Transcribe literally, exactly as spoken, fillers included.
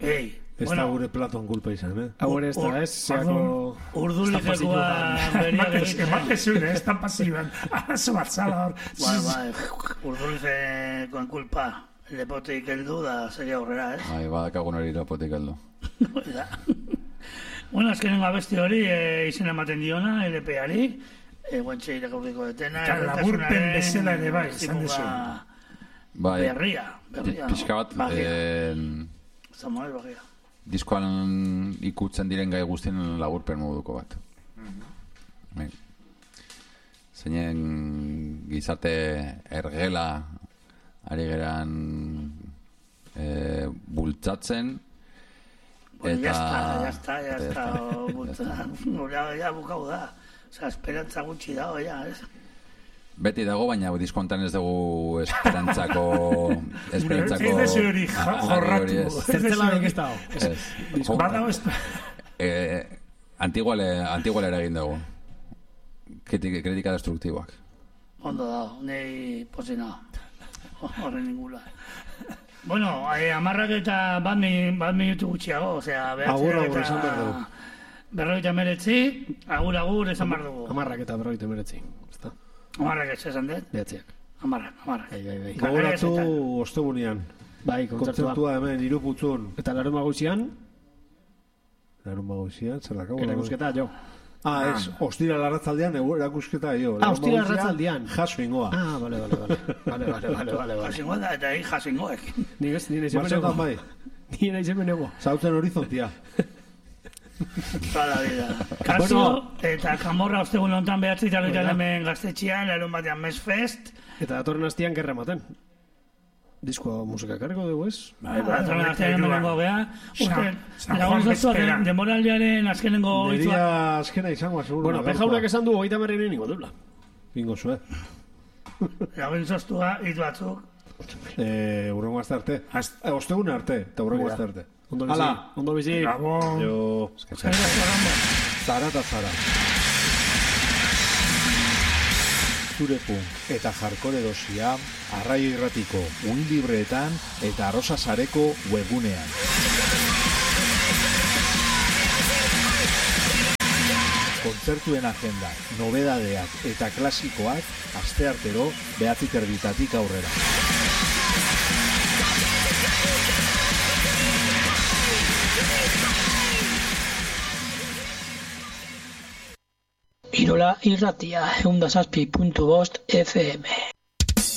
Ei, ez da gure Platon kulpa izan, eh? Hau ere ez da, ez? Zeako... Urdulitekoa beriak egiten. Ematezun, ez da pasiban. Arazo bat zala hor. Bai, bai, urdulitekoen kulpa. Lepotik heldu da seria aurrera, ez? Bai, badakagun hori lepotik heldu. Bueno, azkenengo abesti hori izena ematen diona, L P-ari, guantxe irakurriko detena. Eta laburpen bezala ere bai, izan dezu. Berria, berria. Pixka bat, Samuel berria. Diskoan ikutzen diren gai guztien laburpen moduko bat. Zeinen gizarte ergela ari geran bultzatzen. Bueno, ya está, ya está, ya está. Gura, ya bukau da. Osa, esperantza gutxi dago, ya, ez? Beti dago, baina diskontan ez dugu esperantzako... esperantzako... Ez desu hori jorratu. Zertzelarik ez dago. Badago ez da. Antiguale egin dugu. Kritika destruktiboak. Ondo dago, nahi pozina. Horren ningula. Bueno, amarrak eta bat minutu gutxiago, osea, agur, agur, esan behar dugu. Berroita meretzi, agur, agur, esan behar dugu. Amarrak eta berroita meretzi. Amarrak ez esan dut? Behatziak. Amarrak, amarrak. Gogoratu ostegunean. Bai, kontzertua hemen, iruputzun. Eta larun maguzian? Larun maguzian, zer lakago. Erakusketa, jo. Ah, ez, ostira larratzaldean, erakusketa, jo. Ah, ostira larratzaldean. Jaso ingoa. Ah, bale, bale, bale. Bale, bale, bale, bale. Jaso ingoa da, eta hi jaso ingoek. Nire izemen ego. Nire izemen ego. Zautzen horizontia. Toda la vida. Kasio eta Kamorra ostegun lontan behatzi taletan hemen gaztetxean, larun batean Mesfest. Eta datorren hastian gerra ematen. Diskoa musika karriko dugu, ez? Bai, datorren hastian hemenengo beha. Lagun zaztuak, demoraldiaren azkenengo... Neria azkena izango, seguro. Bueno, pejaunak esan du, hogeita merri nien ingo dula. Ingo zue. Lagun zaztua, hitu batzuk. Urrengo azte arte. Ostegun arte, eta urrengo azte arte. Ondo bizi, ondo bizi. Jo, zara eta zara. Zure punk eta jarkore dosia, Arraio Irratiko Unlibreetan eta Arrosa Sareko webgunean. Kontzertuen agenda, nobedadeak eta klasikoak asteartero behatzi terditatik aurrera. Irola Irratia, ehun eta zazpi puntu bost F M.